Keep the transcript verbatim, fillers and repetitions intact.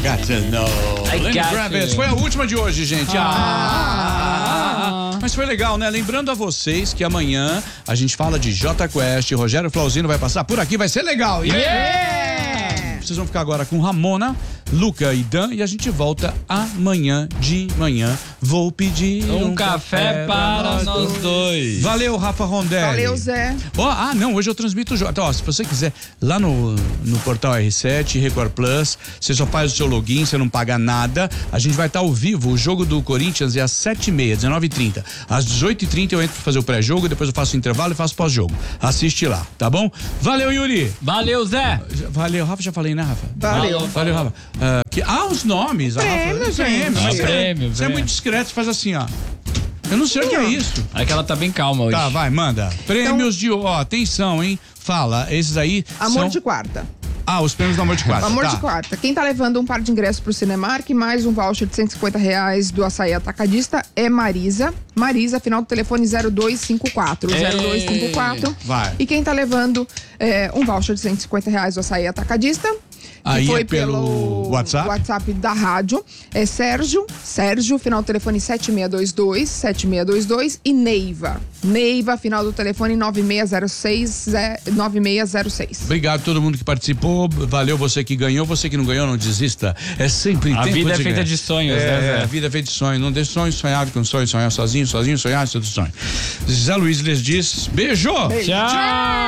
got to know. Lenny Kravitz. Foi a última de hoje, gente. Ah. Ah. Mas foi legal, né? Lembrando a vocês que amanhã a gente fala de Jota Quest, Rogério Flauzino vai passar por aqui, vai ser legal. Yeah! Yeah! Vocês vão ficar agora com Ramona, Luca e Dan e a gente volta amanhã de manhã. Vou pedir um, um café, café para nós, nós dois. Valeu, Rafa Rondelli. Valeu, Zé. Oh, ah, não, hoje eu transmito o jogo. Então, ó, se você quiser, lá no, no portal R sete, Record Plus, você só faz o seu login, você não paga nada. A gente vai estar ao vivo. O jogo do Corinthians é às sete e meia, dezenove e trinta. Às dezoito e trinta eu entro pra fazer o pré-jogo, depois eu faço o intervalo e faço pós-jogo. Assiste lá, tá bom? Valeu, Yuri. Valeu, Zé. Valeu, Rafa, já falei, né, Rafa? Valeu. Valeu, Rafa. Uh, que, ah, os nomes. Prêmio, Rafa, gente. Prêmio, Ah, você, prêmio, você é muito discreto, faz assim, ó. Eu não sei o que é isso. É que ela tá bem calma hoje. Tá, vai, manda. Prêmios de, ó, atenção, hein? Fala, esses aí Amor são... de quarta. Ah, os prêmios do Amor de Quarta. Amor tá. de quarta. Quem tá levando um par de ingressos pro Cinemark, mais um voucher de cento e cinquenta reais do Açaí Atacadista é Marisa. Marisa, final do telefone zero dois cinco quatro. zero dois cinco quatro. Vai. E quem tá levando é, um voucher de cento e cinquenta reais do Açaí Atacadista, que Aí foi é pelo WhatsApp? WhatsApp da rádio, é Sérgio, Sérgio, final do telefone sete seis dois dois, sete seis dois dois e Neiva. Neiva, final do telefone nove seis zero seis, nove seis zero seis. Obrigado a todo mundo que participou, valeu você que ganhou, você que não ganhou, não desista, é sempre A tempo vida de é feita ganhar. de sonhos, é, né, Zé? a vida é feita de sonhos, não deixe sonhos sonhar com sonhos, sonhar sozinho, sozinho sonhar é seu sonho. Zé Luiz lhes diz, beijo! Beijo. Tchau!